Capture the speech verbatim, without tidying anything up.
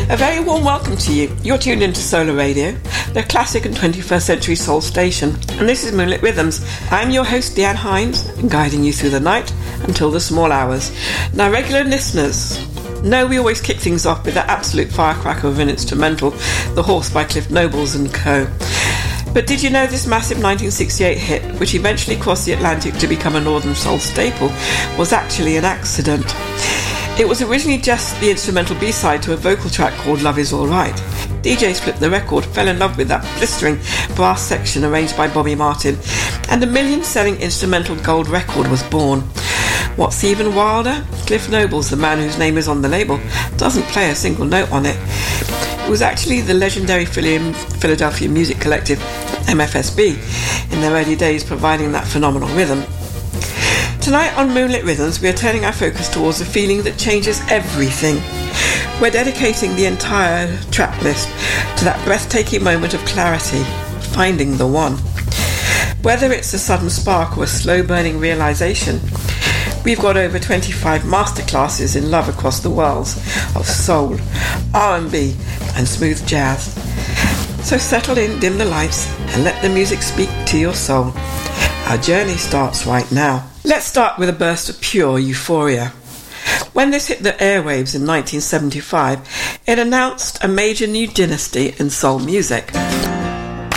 A very warm welcome to you. You're tuned into Solar Radio, the classic and twenty-first century soul station, and this is Moonlit Rhythms. I'm your host, Deanne Hines, guiding you through the night until the small hours. Now, regular listeners know we always kick things off with that absolute firecracker of an instrumental, The Horse by Cliff Nobles and co. But did you know this massive nineteen sixty-eight hit, which eventually crossed the Atlantic to become a Northern Soul staple, was actually an accident? It was originally just the instrumental B-side to a vocal track called Love Is Alright. D Js flipped the record, fell in love with that blistering brass section arranged by Bobby Martin, and a million-selling instrumental gold record was born. What's even wilder? Cliff Nobles, the man whose name is on the label, doesn't play a single note on it. It was actually the legendary Philadelphia music collective, M F S B, in their early days providing that phenomenal rhythm. Tonight on Moonlit Rhythms, we are turning our focus towards a feeling that changes everything. We're dedicating the entire track list to that breathtaking moment of clarity, finding the one. Whether it's a sudden spark or a slow-burning realization, we've got over twenty-five masterclasses in love across the worlds of soul, R and B, and smooth jazz. So settle in, dim the lights, and let the music speak to your soul. Our journey starts right now. Let's start with a burst of pure euphoria. When this hit the airwaves in nineteen seventy-five, it announced a major new dynasty in soul music.